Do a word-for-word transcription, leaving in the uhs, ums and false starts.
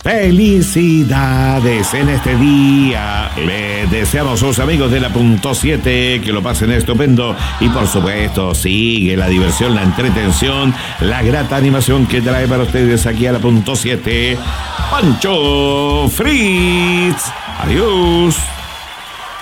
Felicidades en este día. Les deseamos a sus amigos de la punto siete que lo pasen estupendo. Y por supuesto, sigue la diversión, la entretención, la grata animación que trae para ustedes aquí a la punto siete Pancho Fritz. Adiós.